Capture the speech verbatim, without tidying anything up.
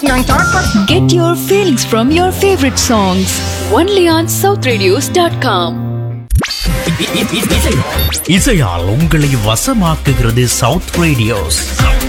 Get your feelings from your favorite songs only on south radios dot com. இசையால் உங்களை வசமாக்குகிறது south radios.